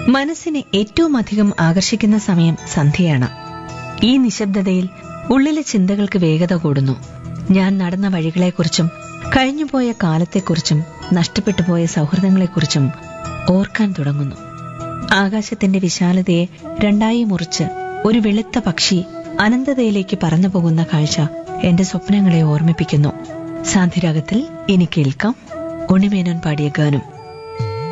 മനസ്സിനെ ഏറ്റവും അധികം ആകർഷിക്കുന്ന സമയം സന്ധ്യയാണ്. ഈ നിശബ്ദതയിൽ ഉള്ളിലെ ചിന്തകൾക്ക് വേഗത കൂടുന്നു. ഞാൻ നടന്ന വഴികളെക്കുറിച്ചും കഴിഞ്ഞുപോയ കാലത്തെക്കുറിച്ചും നഷ്ടപ്പെട്ടുപോയ സൗഹൃദങ്ങളെക്കുറിച്ചും ഓർക്കാൻ തുടങ്ങുന്നു. ആകാശത്തിന്റെ വിശാലതയെ രണ്ടായി മുറിച്ച് ഒരു വെളുത്ത പക്ഷി അനന്തതയിലേക്ക് പറന്നു പോകുന്ന കാഴ്ച എന്റെ സ്വപ്നങ്ങളെ ഓർമ്മിപ്പിക്കുന്നു. സാന്ധ്യരാഗത്തിൽ ഇനി കേൾക്കാം ഉണ്ണിമേനോൻ പാടിയ ഗാനം.